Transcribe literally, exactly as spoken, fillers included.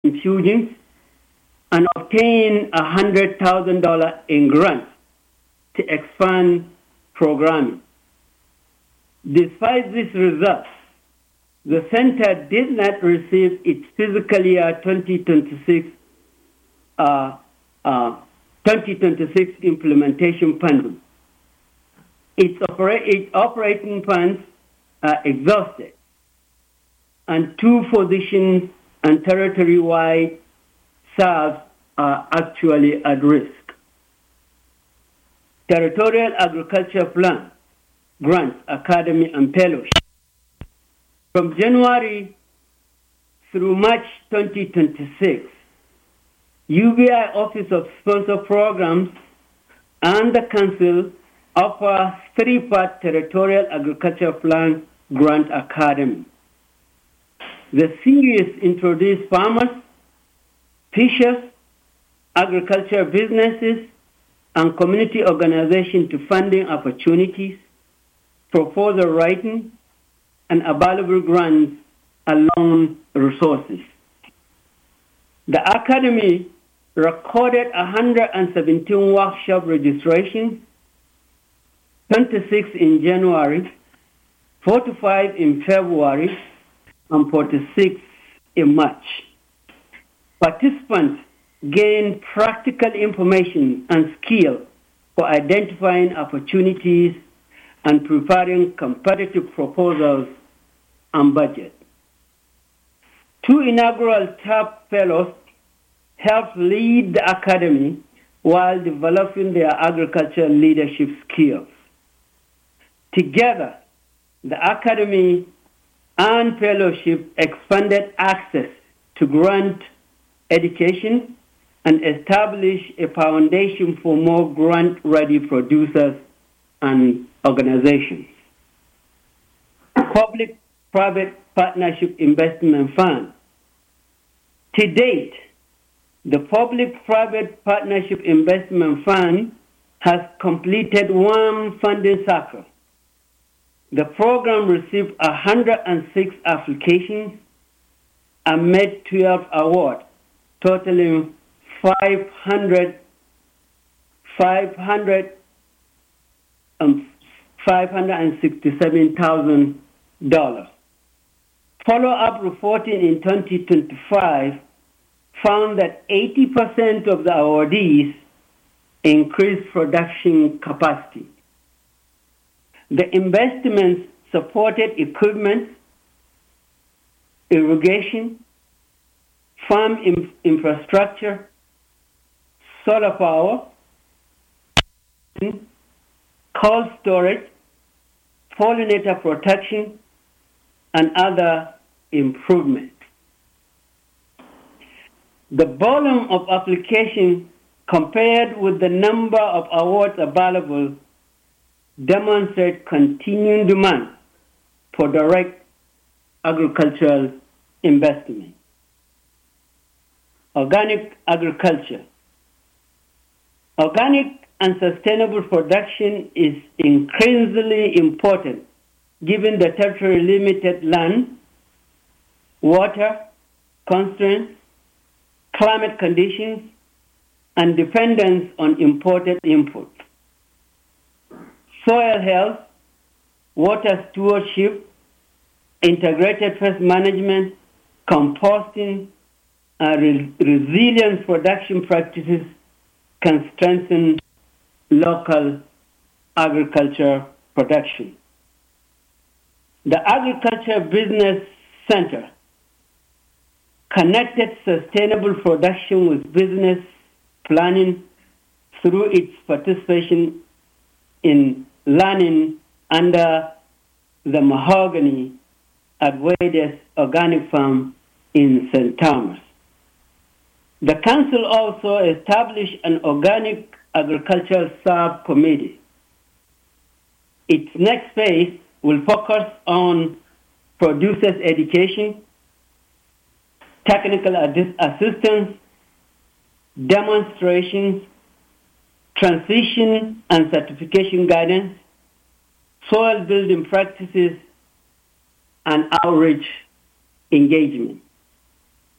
infusions and obtained one hundred thousand dollars in grants to expand programming. Despite these results, the center did not receive its fiscal year twenty twenty-six, uh, uh, twenty twenty-six implementation funding. Its, opera- its operating funds are exhausted, and two positions and territory-wide serves are actually at risk. Territorial Agriculture Plan, Grants, Academy, and Fellowship. From January through March twenty twenty-six, U B I Office of Sponsor Programs and the Council offer three-part Territorial Agriculture Plan Grant Academy. The series introduced farmers, fishers, agriculture businesses, and community organizations to funding opportunities, proposal writing, and available grants and loan resources. The Academy recorded one hundred seventeen workshop registrations, twenty-six in January, forty-five in February, and forty-six in March. Participants gained practical information and skill for identifying opportunities and preparing competitive proposals and budget. Two inaugural top fellows helped lead the Academy while developing their agricultural leadership skills. Together, the Academy and Fellowship expanded access to grant education and established a foundation for more grant-ready producers and organizations. Public-Private Partnership Investment Fund. To date, the Public-Private Partnership Investment Fund has completed one funding cycle. The program received one hundred six applications and made twelve awards, totaling five hundred, five hundred, um, five hundred sixty-seven thousand dollars. Follow-up reporting in twenty twenty-five found that eighty percent of the awardees increased production capacity. The investments supported equipment, irrigation, farm in- infrastructure, solar power, cold storage, pollinator protection, and other improvements. The volume of applications compared with the number of awards available demonstrate continuing demand for direct agricultural investment. Organic agriculture. Organic and sustainable production is increasingly important given the territory limited land, water constraints, climate conditions, and dependence on imported inputs. Soil health, water stewardship, integrated pest management, composting, and re- resilient production practices can strengthen local agriculture production. The Agriculture Business Center connected sustainable production with business planning through its participation in learning under the mahogany at Wade's Organic Farm in Saint Thomas. The council also established an organic agricultural subcommittee. Its next phase will focus on producers' education, technical assistance, demonstrations, transition and certification guidance, soil building practices, and outreach engagement.